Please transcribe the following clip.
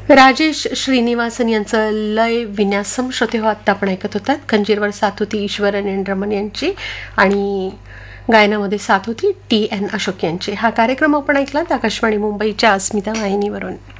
राजेश श्रीनिवासन यांचं लय विन्यासम श्रोते हो आत्ता आपण ऐकत होतात. खंजीरवर साथ होती ईश्वरन एन रमन यांची आणि गायनामध्ये साथ होती TN अशोक यांची. हा कार्यक्रम आपण ऐकलात आकाशवाणी मुंबईच्या अस्मिता वाहिनीवरून.